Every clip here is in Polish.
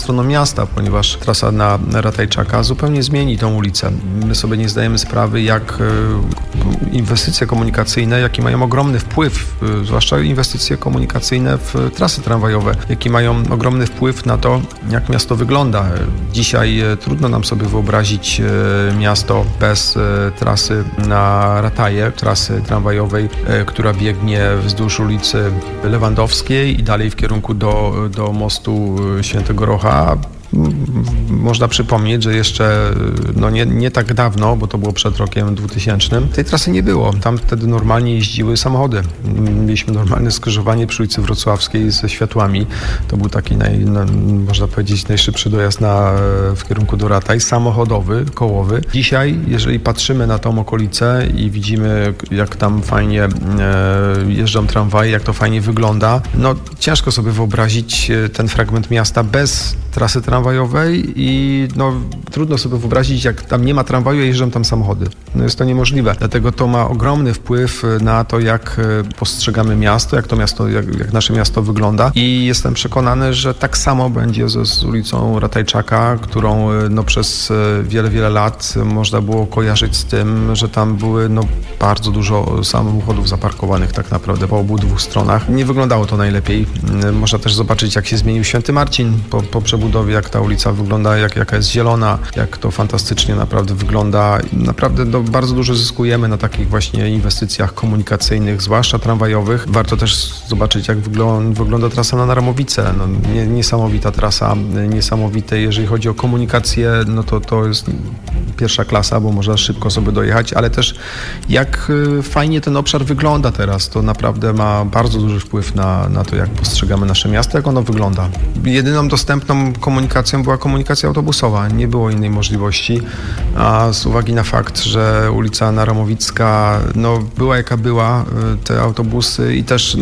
stroną miasta, ponieważ trasa na Ratajczaka zupełnie zmieni tą ulicę. My sobie nie zdajemy sprawy, jak inwestycje komunikacyjne, jakie mają ogromny wpływ, zwłaszcza inwestycje komunikacyjne w trasy tramwajowe, jakie mają ogromny wpływ na to, jak miasto wygląda. Dzisiaj trudno nam sobie wyobrazić miasto bez trasy na Rataje, trasy tramwajowej, która biegnie wzdłuż ulicy Lewandowskiej i dalej w kierunku do mostu Świętego Rocha. Można przypomnieć, że jeszcze nie tak dawno, bo to było przed rokiem 2000, tej trasy nie było. Tam wtedy normalnie jeździły samochody. Mieliśmy normalne skrzyżowanie przy ulicy Wrocławskiej ze światłami. To był taki, można powiedzieć, najszybszy dojazd w kierunku do Rataj, samochodowy, kołowy. Dzisiaj, jeżeli patrzymy na tą okolicę i widzimy, jak tam fajnie jeżdżą tramwaje, jak to fajnie wygląda, ciężko sobie wyobrazić ten fragment miasta bez trasy tramwajowej i trudno sobie wyobrazić, jak tam nie ma tramwaju, a jeżdżą tam samochody. Jest to niemożliwe. Dlatego to ma ogromny wpływ na to, jak postrzegamy miasto, jak nasze miasto wygląda i jestem przekonany, że tak samo będzie z ulicą Ratajczaka, którą przez wiele lat można było kojarzyć z tym, że tam były bardzo dużo samochodów zaparkowanych tak naprawdę po obu dwóch stronach. Nie wyglądało to najlepiej. Można też zobaczyć, jak się zmienił Święty Marcin po przebudowie, jak ta ulica wygląda, jaka jest zielona, jak to fantastycznie naprawdę wygląda. Naprawdę bardzo dużo zyskujemy na takich właśnie inwestycjach komunikacyjnych, zwłaszcza tramwajowych. Warto też zobaczyć, jak wygląda trasa na Naramowicę. Niesamowita trasa, niesamowite. Jeżeli chodzi o komunikację, to jest pierwsza klasa, bo można szybko sobie dojechać, ale też jak fajnie ten obszar wygląda teraz. To naprawdę ma bardzo duży wpływ na to, jak postrzegamy nasze miasto, jak ono wygląda. Jedyną dostępną komunikacją była komunikacja autobusowa. Nie było innej możliwości, a z uwagi na fakt, że ulica Naramowicka była jaka była, te autobusy i też,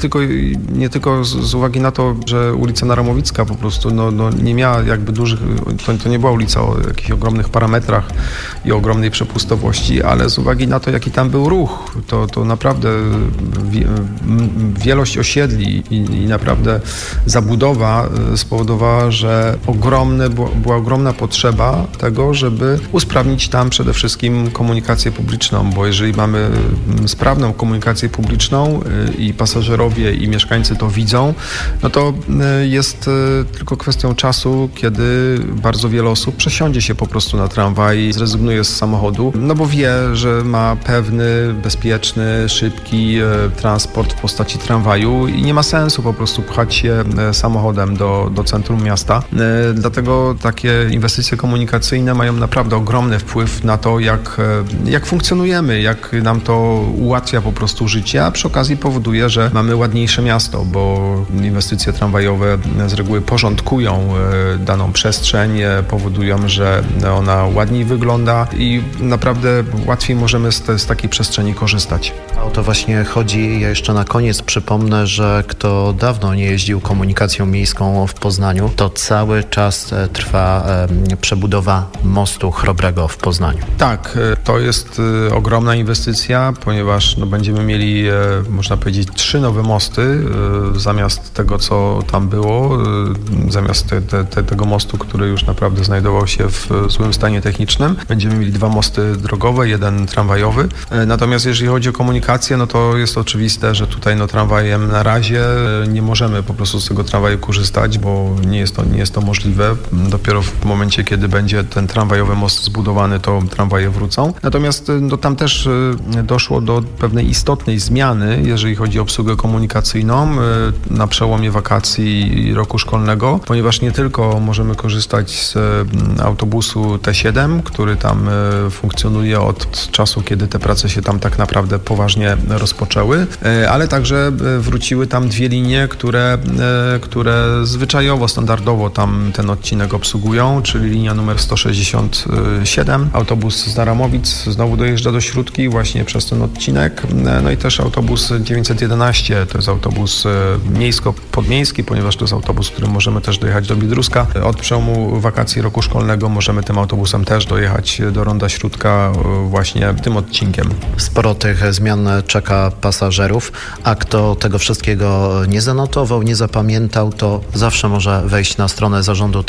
nie tylko z uwagi na to, że ulica Naramowicka po prostu nie miała jakby dużych, to nie była ulica o jakichś ogromnych parametrach i ogromnej przepustowości, ale z uwagi na to, jaki tam był ruch, to naprawdę wielość osiedli i naprawdę zabudowa spowodowała, że była ogromna potrzeba tego, żeby usprawnić tam przede wszystkim komunikację publiczną, bo jeżeli mamy sprawną komunikację publiczną i pasażerowie i mieszkańcy to widzą, to jest tylko kwestią czasu, kiedy bardzo wiele osób przesiądzie się po prostu na tramwaj, zrezygnuje z samochodu, bo wie, że ma pewny, bezpieczny, szybki transport w postaci tramwaju i nie ma sensu po prostu pchać się samochodem do centrum miasta. Dlatego takie inwestycje komunikacyjne mają naprawdę ogromny wpływ na to, jak funkcjonujemy, jak nam to ułatwia po prostu życie, a przy okazji powoduje, że mamy ładniejsze miasto, bo inwestycje tramwajowe z reguły porządkują daną przestrzeń, powodują, że ona ładniej wygląda i naprawdę łatwiej możemy z takiej przestrzeni korzystać. O to właśnie chodzi. Ja jeszcze na koniec przypomnę, że kto dawno nie jeździł komunikacją miejską w Poznaniu, to cały czas trwa przebudowa mostu Chrobrego w Poznaniu. Tak, to jest ogromna inwestycja, ponieważ będziemy mieli, można powiedzieć, 3 nowe mosty zamiast tego, co tam było, zamiast tego mostu, który już naprawdę znajdował się w złym stanie technicznym. Będziemy mieli 2 mosty drogowe, 1 tramwajowy. Natomiast jeżeli chodzi o komunikację, to jest oczywiste, że tutaj tramwajem na razie nie możemy po prostu z tego tramwaju korzystać, bo nie jest to możliwe. Dopiero w momencie, kiedy będzie ten tramwajowy most zbudowany, to tramwaje wrócą. Natomiast tam też doszło do pewnej istotnej zmiany, jeżeli chodzi o obsługę komunikacyjną na przełomie wakacji i roku szkolnego, ponieważ nie tylko możemy korzystać z autobusu T7, który tam funkcjonuje od czasu, kiedy te prace się tam tak naprawdę poważnie rozpoczęły, ale także wróciły tam 2 linie, które zwyczajowo, standardowo tam ten odcinek obsługują, czyli linia numer 167. Autobus z Naramowic znowu dojeżdża do Śródki właśnie przez ten odcinek. I też autobus 911, to jest autobus miejsko-podmiejski, ponieważ to jest autobus, którym możemy też dojechać do Biedruska. Od przełomu wakacji roku szkolnego możemy tym autobusem też dojechać do Ronda Śródka właśnie tym odcinkiem. Sporo tych zmian czeka pasażerów, a kto tego wszystkiego nie zanotował, nie zapamiętał, to zawsze może wejść na stronę zarządu